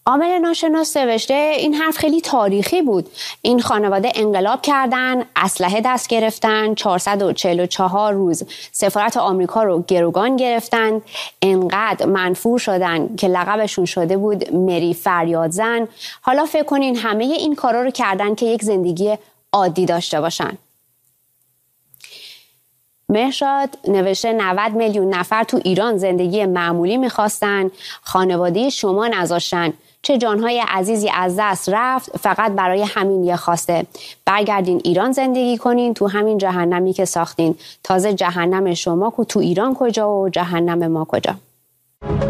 عامل ناشناس نوشته این حرف خیلی تاریخی بود. این خانواده انقلاب کردن، اسلحه دست گرفتن، 444 روز سفارت آمریکا رو گروگان گرفتن، انقدر منفور شدن که لقبشون شده بود مری فریادزن. حالا فکر کنین همه این کارا رو کردن که یک زندگی عادی داشته باشن. مهرشاد نوشته 90 میلیون نفر تو ایران زندگی معمولی میخواستن، خانواده شما نذاشتن. چه جانهای عزیزی از دست رفت فقط برای همین یه خواسته. برگردین ایران زندگی کنین تو همین جهنمی که ساختین. تازه جهنم شما تو ایران کجا و جهنم ما کجا؟